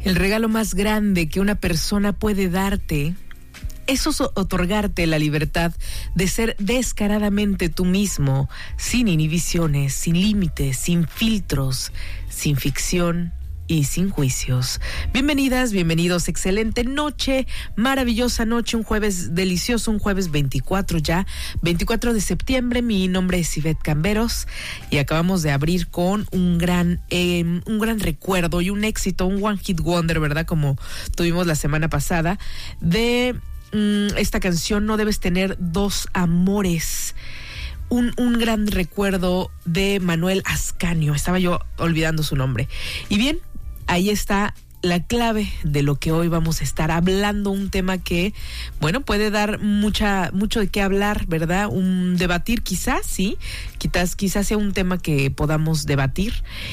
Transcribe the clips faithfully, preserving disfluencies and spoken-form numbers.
El regalo más grande que una persona puede darte es otorgarte la libertad de ser descaradamente tú mismo, sin inhibiciones, sin límites, sin filtros, sin ficción y sin juicios. Bienvenidas, bienvenidos, excelente noche, maravillosa noche, un jueves delicioso, un jueves veinticuatro ya, veinticuatro de septiembre. Mi nombre es Ivette Camberos y acabamos de abrir con un gran, eh, un gran recuerdo y un éxito, un one hit wonder, ¿verdad? Como tuvimos la semana pasada, de mmm, esta canción No Debes Tener Dos Amores. Un, un gran recuerdo de Manuel Ascanio, estaba yo olvidando su nombre. Y bien, ahí está la clave de lo que hoy vamos a estar hablando, un tema que, bueno, puede dar mucha, mucho de qué hablar, ¿verdad? Un debatir quizás, sí, quizás, quizás sea un tema que podamos debatir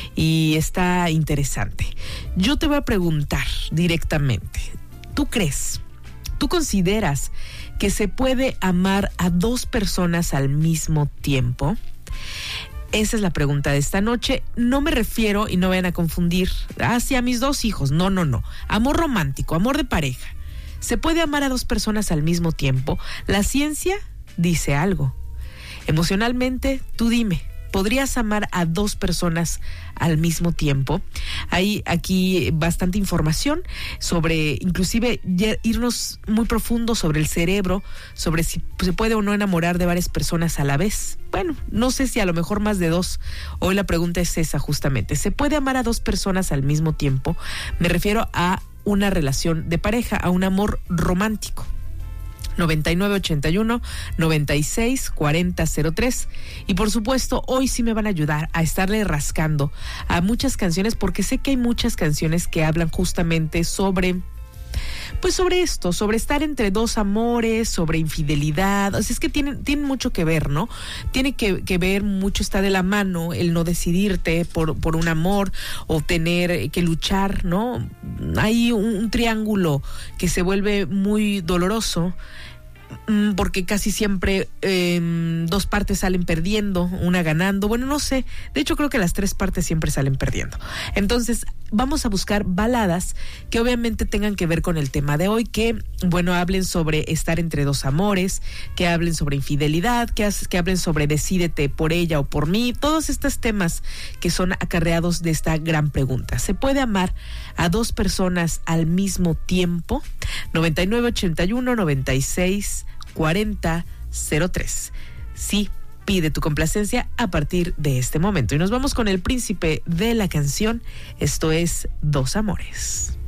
y está interesante. Yo te voy a preguntar directamente, ¿tú crees, tú consideras que se puede amar a dos personas al mismo tiempo? Esa es la pregunta de esta noche. No me refiero, y no vayan a confundir, hacia mis dos hijos. No, no, no. Amor romántico, amor de pareja. ¿Se puede amar a dos personas al mismo tiempo? La ciencia dice algo. Emocionalmente, tú dime, ¿podrías amar a dos personas al mismo tiempo? Hay aquí bastante información sobre, inclusive, irnos muy profundo sobre el cerebro, sobre si se puede o no enamorar de varias personas a la vez. Bueno, no sé si a lo mejor más de dos. Hoy la pregunta es esa justamente. ¿Se puede amar a dos personas al mismo tiempo? Me refiero a una relación de pareja, a un amor romántico. noventa y nueve ochenta y uno noventa y seis cuarenta cero tres. Y por supuesto, hoy sí me van a ayudar a estarle rascando a muchas canciones, porque sé que hay muchas canciones que hablan justamente sobre, pues sobre esto, sobre estar entre dos amores, sobre infidelidad. O sea, es que tienen, tienen mucho que ver, ¿no? Tiene que, que ver mucho, está de la mano el no decidirte por, por un amor o tener que luchar, ¿no? Hay un, un triángulo que se vuelve muy doloroso, porque casi siempre eh, dos partes salen perdiendo, una ganando. Bueno, no sé, de hecho creo que las tres partes siempre salen perdiendo. Entonces vamos a buscar baladas que obviamente tengan que ver con el tema de hoy, que, bueno, hablen sobre estar entre dos amores, que hablen sobre infidelidad, que, que hablen sobre decídete por ella o por mí, todos estos temas que son acarreados de esta gran pregunta. ¿Se puede amar a dos personas al mismo tiempo? noventa y nueve ochenta y uno noventa y seis cuarenta cero tres. Sí, pide tu complacencia a partir de este momento. Y nos vamos con el príncipe de la canción. Esto es Dos Amores.